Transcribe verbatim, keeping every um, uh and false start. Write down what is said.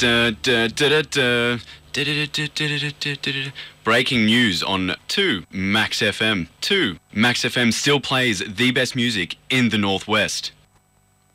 Da, da, da, da, da. Da, da, da, da, da, da, da, da. Breaking news on two Max F M. two Max F M still plays the best music in the Northwest.